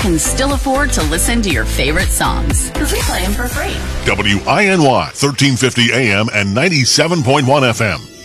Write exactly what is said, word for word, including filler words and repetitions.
can still afford to listen to your favorite songs because we play them for free. W I N Y, thirteen fifty A M and ninety-seven point one F M.